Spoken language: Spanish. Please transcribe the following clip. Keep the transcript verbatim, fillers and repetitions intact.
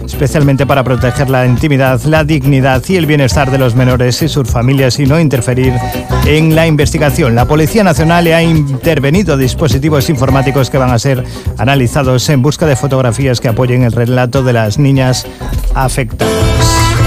especialmente para proteger la intimidad, la dignidad y el bienestar de los menores y sus familias y no interferir en la investigación. La Policía Nacional ha intervenido dispositivos informáticos que van a ser analizados en busca de fotografías que apoyen el relato de las niñas afectadas.